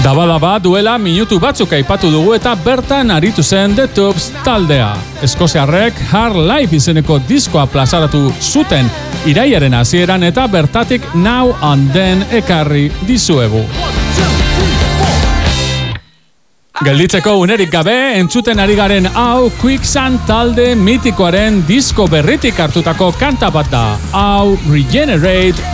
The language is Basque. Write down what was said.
Daba duela minutu batzuk aipatu dugu eta bertan aritu zen The Tubes taldea. Eskoziarrek Hard Life izeneko diskoa plazaratu zuten irailaren hasieran eta bertatik Now and Then ekarri dizuegu. Gelditzeko unerik gabe, entzuten ari garen hau Quicksand talde mitikoaren disko berritik hartutako kanta bat da. Hau Regenerate